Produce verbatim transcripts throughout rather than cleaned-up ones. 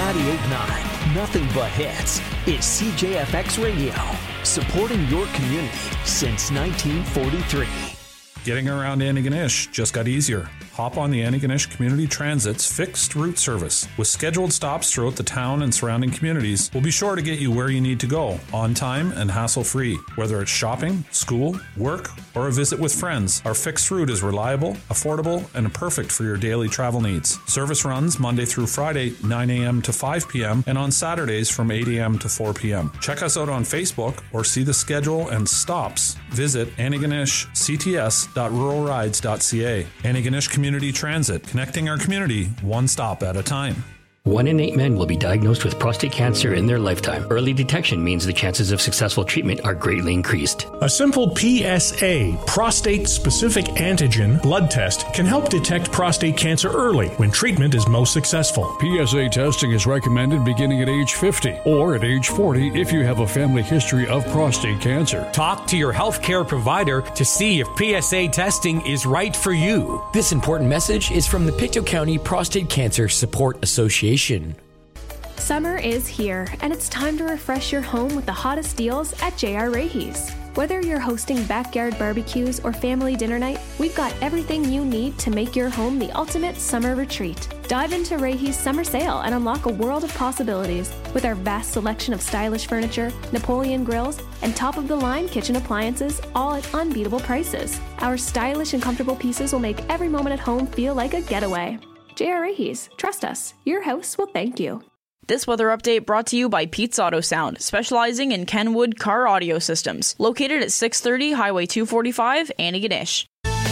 ninety-eight point nine, nothing but hits, is C J F X Radio, supporting your community since nineteen forty-three. Getting around Antigonish just got easier. Hop on the Antigonish Community Transit's fixed route service. With scheduled stops throughout the town and surrounding communities, we'll be sure to get you where you need to go, on time and hassle-free. Whether it's shopping, school, work, or a visit with friends, our fixed route is reliable, affordable, and perfect for your daily travel needs. Service runs Monday through Friday, nine a.m. to five p.m., and on Saturdays from eight a.m. to four p.m. Check us out on Facebook or see the schedule and stops. Visit Antigonish C T S dot rural rides dot c a. Antigonish Community Transit, connecting our community one stop at a time. One in eight men will be diagnosed with prostate cancer in their lifetime. Early detection means the chances of successful treatment are greatly increased. A simple P S A, prostate-specific antigen, blood test can help detect prostate cancer early when treatment is most successful. P S A testing is recommended beginning at age fifty or at age forty if you have a family history of prostate cancer. Talk to your healthcare provider to see if P S A testing is right for you. This important message is from the Pictou County Prostate Cancer Support Association. Summer is here, and it's time to refresh your home with the hottest deals at J R Raheys. Whether you're hosting backyard barbecues or family dinner night, we've got everything you need to make your home the ultimate summer retreat. Dive into Raheys Summer Sale and unlock a world of possibilities with our vast selection of stylish furniture, Napoleon grills, and top-of-the-line kitchen appliances, all at unbeatable prices. Our stylish and comfortable pieces will make every moment at home feel like a getaway. J R Raheys, trust us, your house will thank you. This weather update brought to you by Pete's Auto Sound, specializing in Kenwood car audio systems, located at six thirty Highway two forty-five, Antigonish.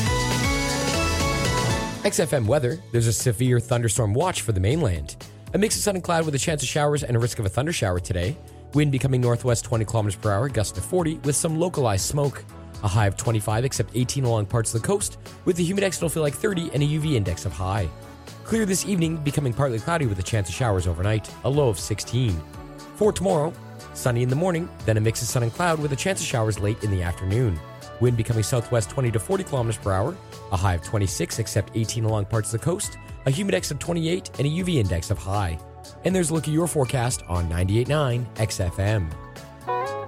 X F M weather, there's a severe thunderstorm watch for the mainland. A mix of sun and cloud with a chance of showers and a risk of a thundershower today. Wind becoming northwest twenty kilometers per hour, gust to forty with some localized smoke. A high of twenty-five, except eighteen along parts of the coast, with the humidex it'll feel like thirty and a U V index of high. Clear this evening, becoming partly cloudy with a chance of showers overnight, a low of sixteen. For tomorrow, sunny in the morning, then a mix of sun and cloud with a chance of showers late in the afternoon. Wind becoming southwest twenty to forty kilometers per hour, a high of twenty-six, except eighteen along parts of the coast, a humidex of twenty-eight, and a U V index of high. And there's a look at your forecast on ninety-eight point nine X F M.